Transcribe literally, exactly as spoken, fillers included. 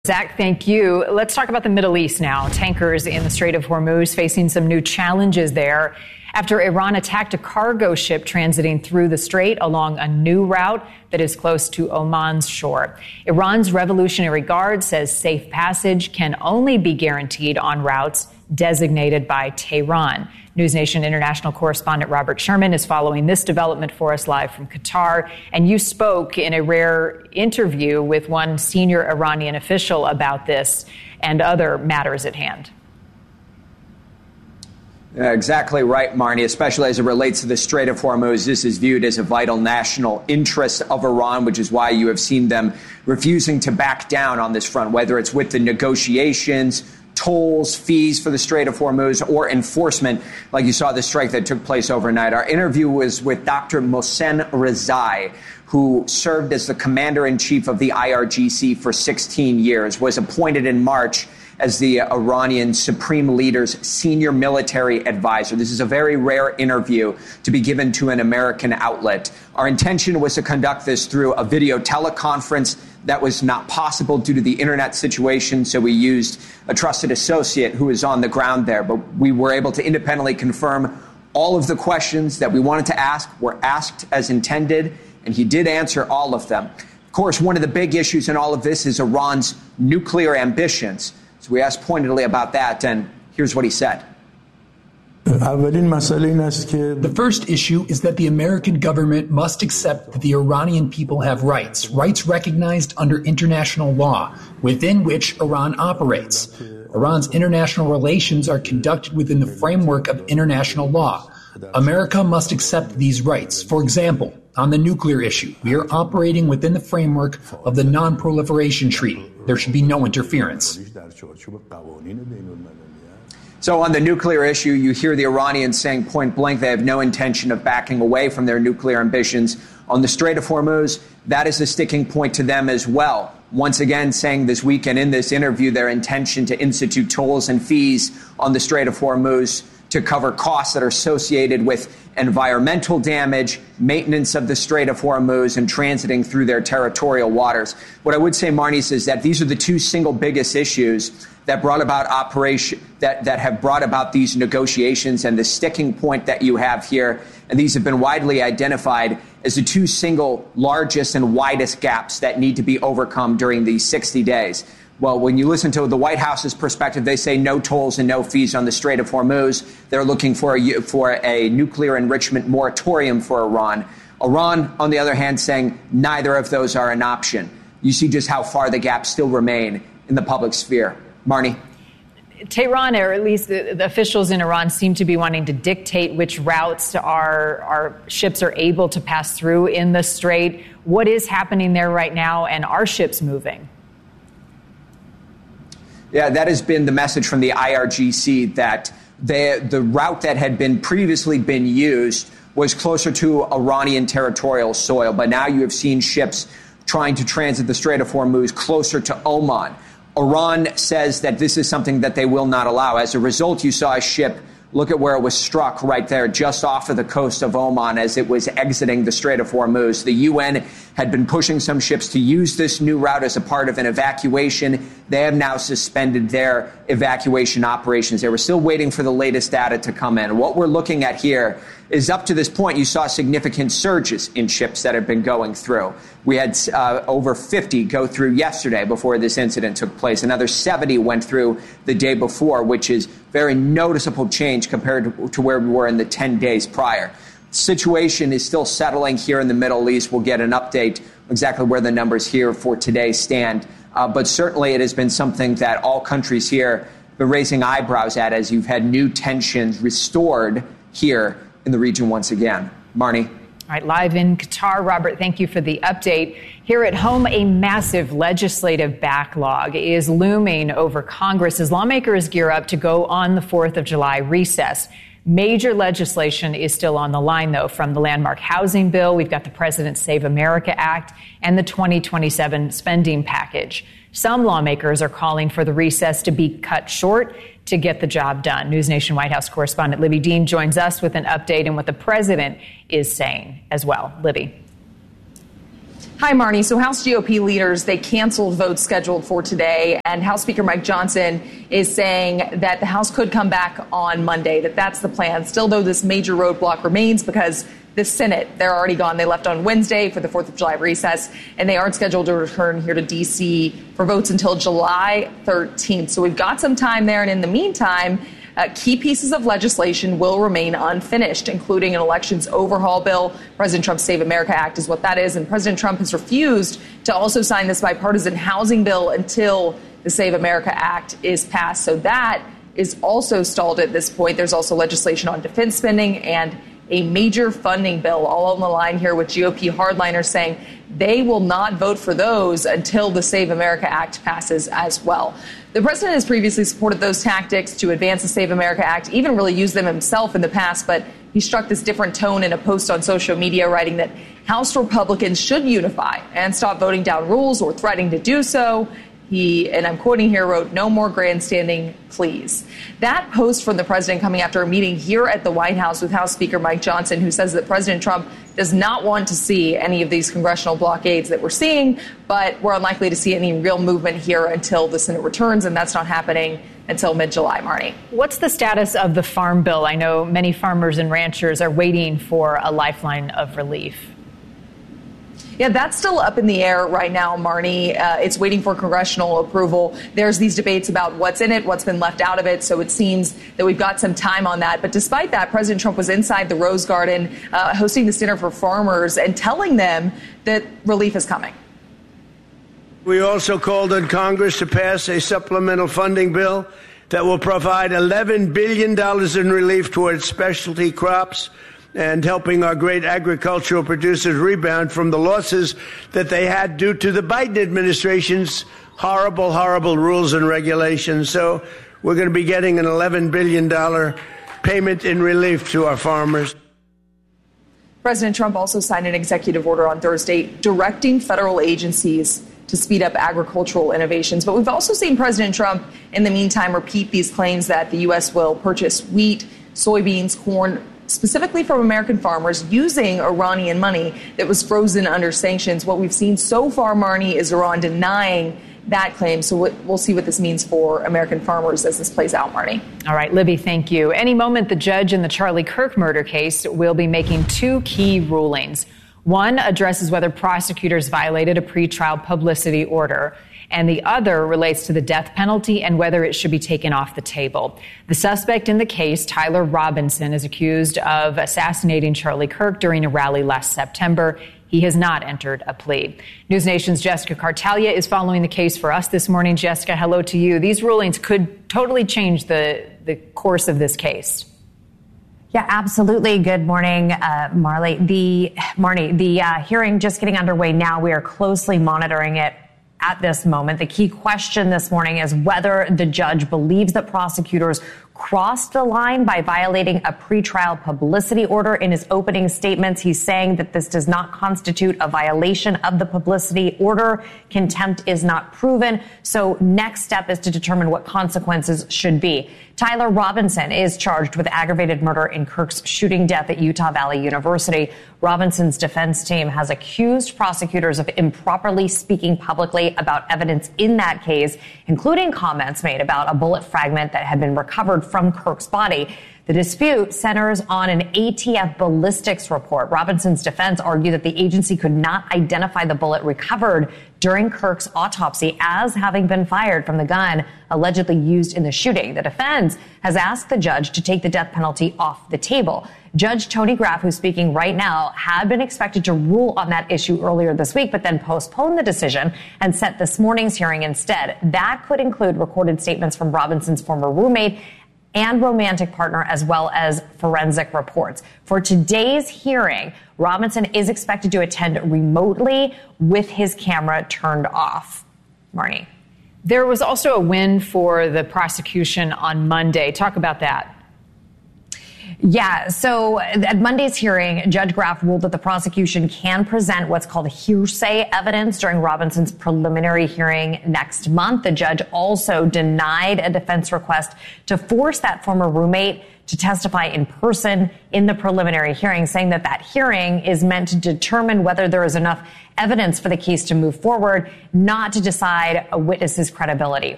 Zach, thank you. Let's talk about the Middle East now. Tankers in the Strait of Hormuz facing some new challenges there after Iran attacked a cargo ship transiting through the strait along a new route that is close to Oman's shore. Iran's Revolutionary Guard says safe passage can only be guaranteed on routes designated by Tehran. NewsNation international correspondent Robert Sherman is following this development for us live from Qatar. And you spoke in a rare interview with one senior Iranian official about this and other matters at hand. Uh, exactly right, Marnie, especially as it relates to the Strait of Hormuz. This is viewed as a vital national interest of Iran, which is why you have seen them refusing to back down on this front, whether it's with the negotiations, tolls, fees for the Strait of Hormuz, or enforcement, like you saw the strike that took place overnight. Our interview was with Doctor Mohsen Rezai, who served as the commander-in-chief of the I R G C for sixteen years, was appointed in March as the Iranian Supreme Leader's senior military advisor. This is a very rare interview to be given to an American outlet. Our intention was to conduct this through a video teleconference. That was not possible due to the internet situation, so we used a trusted associate who is on the ground there. But we were able to independently confirm all of the questions that we wanted to ask were asked as intended, and he did answer all of them. Of course, one of the big issues in all of this is Iran's nuclear ambitions. So we asked pointedly about that, and here's what he said. The first issue is that the American government must accept that the Iranian people have rights, rights recognized under international law, within which Iran operates. Iran's international relations are conducted within the framework of international law. America must accept these rights. For example, on the nuclear issue, we are operating within the framework of the Non-Proliferation Treaty. There should be no interference. So on the nuclear issue, you hear the Iranians saying point blank they have no intention of backing away from their nuclear ambitions. On the Strait of Hormuz, that is a sticking point to them as well. Once again, saying this weekend in this interview their intention to institute tolls and fees on the Strait of Hormuz to cover costs that are associated with environmental damage, maintenance of the Strait of Hormuz, and transiting through their territorial waters. What I would say, Marnie, is that these are the two single biggest issues that brought about operation that, that have brought about these negotiations and the sticking point that you have here. And these have been widely identified as the two single largest and widest gaps that need to be overcome during these sixty days. Well, when you listen to the White House's perspective, they say no tolls and no fees on the Strait of Hormuz. They're looking for a, for a nuclear enrichment moratorium for Iran. Iran, on the other hand, saying neither of those are an option. You see just how far the gaps still remain in the public sphere. Marnie? Tehran, or at least the, the officials in Iran, seem to be wanting to dictate which routes our, our ships are able to pass through in the Strait. What is happening there right now, and are ships moving? Yeah, that has been the message from the I R G C, that they, the route that had been previously been used was closer to Iranian territorial soil. But now you have seen ships trying to transit the Strait of Hormuz closer to Oman. Iran says that this is something that they will not allow. As a result, you saw a ship, look at where it was struck right there, just off of the coast of Oman as it was exiting the Strait of Hormuz. The U N had been pushing some ships to use this new route as a part of an evacuation. They have now suspended their evacuation operations. They were still waiting for the latest data to come in. What we're looking at here is, up to this point, you saw significant surges in ships that have been going through. We had uh, over fifty go through yesterday before this incident took place. Another seventy went through the day before, which is very noticeable change compared to, to where we were in the ten days prior. The situation is still settling here in the Middle East. We'll get an update exactly where the numbers here for today stand. Uh, but certainly it has been something that all countries here have been raising eyebrows at, as you've had new tensions restored here in the region once again. Marnie? All right, live in Qatar, Robert, thank you for the update. Here at home, a massive legislative backlog is looming over Congress as lawmakers gear up to go on the fourth of July recess. Major legislation is still on the line, though, from the landmark housing bill. We've got the President's Save America Act and the twenty twenty-seven spending package. Some lawmakers are calling for the recess to be cut short to get the job done. NewsNation White House correspondent Libby Dean joins us with an update on what the president is saying as well. Libby. Hi, Marnie. So House G O P leaders, they canceled votes scheduled for today, and House Speaker Mike Johnson is saying that the House could come back on Monday, that that's the plan. Still, though, this major roadblock remains because the Senate, they're already gone. They left on Wednesday for the fourth of July recess, and they aren't scheduled to return here to D C for votes until July thirteenth. So we've got some time there, and in the meantime, Uh, key pieces of legislation will remain unfinished, including an elections overhaul bill. President Trump's Save America Act is what that is. And President Trump has refused to also sign this bipartisan housing bill until the Save America Act is passed. So that is also stalled at this point. There's also legislation on defense spending and a major funding bill all on the line here with G O P hardliners saying they will not vote for those until the Save America Act passes as well. The president has previously supported those tactics to advance the Save America Act, even really used them himself in the past, but he struck this different tone in a post on social media, writing that House Republicans should unify and stop voting down rules or threatening to do so. He, and I'm quoting here, wrote, "No more grandstanding, please." That post from the president coming after a meeting here at the White House with House Speaker Mike Johnson, who says that President Trump does not want to see any of these congressional blockades that we're seeing, but we're unlikely to see any real movement here until the Senate returns, and that's not happening until mid-July, Marnie. What's the status of the farm bill? I know many farmers and ranchers are waiting for a lifeline of relief. Yeah, that's still up in the air right now, Marnie. Uh, it's waiting for congressional approval. There's these debates about what's in it, what's been left out of it. So it seems that we've got some time on that. But despite that, President Trump was inside the Rose Garden uh, hosting the Center for Farmers and telling them that relief is coming. We also called on Congress to pass a supplemental funding bill that will provide eleven billion dollars in relief towards specialty crops and helping our great agricultural producers rebound from the losses that they had due to the Biden administration's horrible, horrible rules and regulations. So we're going to be getting an eleven billion dollars payment in relief to our farmers. President Trump also signed an executive order on Thursday directing federal agencies to speed up agricultural innovations. But we've also seen President Trump, in the meantime, repeat these claims that the U S will purchase wheat, soybeans, corn, specifically from American farmers using Iranian money that was frozen under sanctions. What we've seen so far, Marnie, is Iran denying that claim. So we'll see what this means for American farmers as this plays out, Marnie. All right, Libby, thank you. Any moment, the judge in the Charlie Kirk murder case will be making two key rulings. One addresses whether prosecutors violated a pretrial publicity order, and the other relates to the death penalty and whether it should be taken off the table. The suspect in the case, Tyler Robinson, is accused of assassinating Charlie Kirk during a rally last September. He has not entered a plea. News Nation's Jessica Cartalia is following the case for us this morning. Jessica, hello to you. These rulings could totally change the, the course of this case. Yeah, absolutely. Good morning, uh, Marley. The Marnie, the uh, hearing just getting underway now. We are closely monitoring it at this moment. The key question this morning is whether the judge believes that prosecutors crossed the line by violating a pretrial publicity order. In his opening statements, he's saying that this does not constitute a violation of the publicity order. Contempt is not proven. So next step is to determine what consequences should be. Tyler Robinson is charged with aggravated murder in Kirk's shooting death at Utah Valley University. Robinson's defense team has accused prosecutors of improperly speaking publicly about evidence in that case, including comments made about a bullet fragment that had been recovered from Kirk's body. The dispute centers on an A T F ballistics report. Robinson's defense argued that the agency could not identify the bullet recovered during Kirk's autopsy as having been fired from the gun allegedly used in the shooting. The defense has asked the judge to take the death penalty off the table. Judge Tony Graff, who's speaking right now, had been expected to rule on that issue earlier this week, but then postponed the decision and set this morning's hearing instead. That could include recorded statements from Robinson's former roommate and romantic partner, as well as forensic reports. For today's hearing, Robinson is expected to attend remotely with his camera turned off. Marnie. There was also a win for the prosecution on Monday. Talk about that. Yeah. So at Monday's hearing, Judge Graff ruled that the prosecution can present what's called hearsay evidence during Robinson's preliminary hearing next month. The judge also denied a defense request to force that former roommate to testify in person in the preliminary hearing, saying that that hearing is meant to determine whether there is enough evidence for the case to move forward, not to decide a witness's credibility.